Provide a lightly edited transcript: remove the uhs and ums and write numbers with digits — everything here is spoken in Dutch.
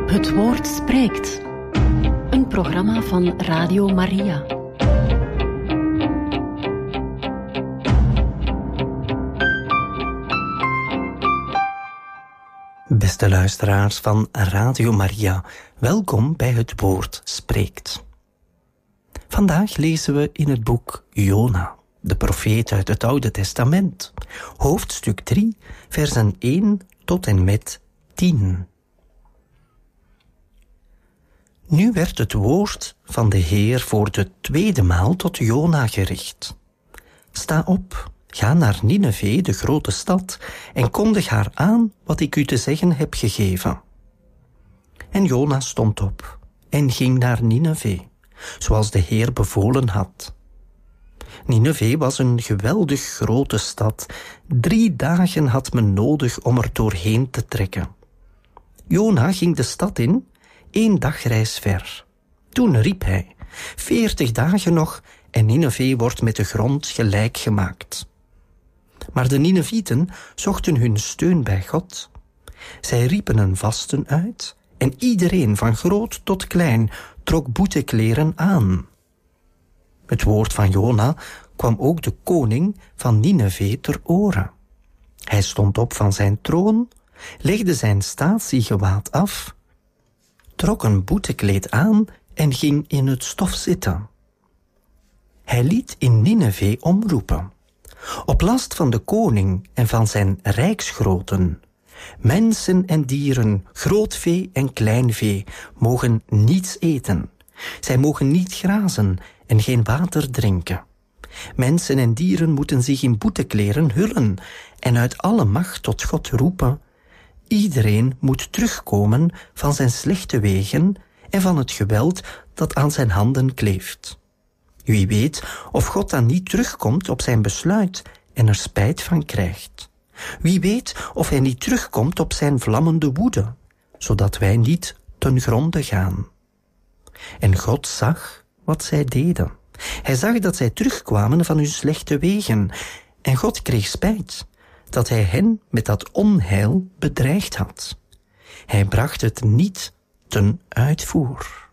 Het woord spreekt. Een programma van Radio Maria. Beste luisteraars van Radio Maria, welkom bij Het Woord Spreekt. Vandaag lezen we in het boek Jona, de profeet uit het Oude Testament, hoofdstuk 3, versen 1 tot en met 10. Nu werd het woord van de Heer voor de tweede maal tot Jona gericht. Sta op, ga naar Nineve, de grote stad, en kondig haar aan wat ik u te zeggen heb gegeven. En Jona stond op en ging naar Nineve, zoals de Heer bevolen had. Nineve was een geweldig grote stad. 3 dagen had men nodig om er doorheen te trekken. Jona ging de stad in, 1 dagreis ver. Toen riep hij, 40 dagen nog en Nineve wordt met de grond gelijk gemaakt. Maar de Ninevieten zochten hun steun bij God. Zij riepen een vasten uit en iedereen van groot tot klein trok boetekleren aan. Het woord van Jona kwam ook de koning van Nineve ter oren. Hij stond op van zijn troon, legde zijn statiegewaad af, trok een boetekleed aan en ging in het stof zitten. Hij liet in Nineve omroepen, op last van de koning en van zijn rijksgroten: mensen en dieren, groot vee en klein vee, mogen niets eten. Zij mogen niet grazen en geen water drinken. Mensen en dieren moeten zich in boetekleren hullen en uit alle macht tot God roepen: iedereen moet terugkomen van zijn slechte wegen en van het geweld dat aan zijn handen kleeft. Wie weet of God dan niet terugkomt op zijn besluit en er spijt van krijgt. Wie weet of hij niet terugkomt op zijn vlammende woede, zodat wij niet ten gronde gaan. En God zag wat zij deden. Hij zag dat zij terugkwamen van hun slechte wegen. En God kreeg spijt dat hij hen met dat onheil bedreigd had. Hij bracht het niet ten uitvoer.